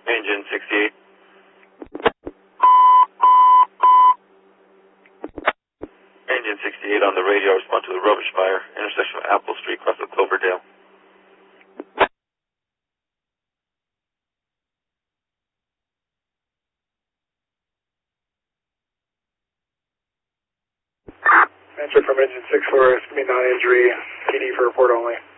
Engine 68. Engine 68 on the radio, respond to the rubbish fire, intersection of Apple Street, cross of Cloverdale. Answer from engine 6 for me non-injury, PD for report only.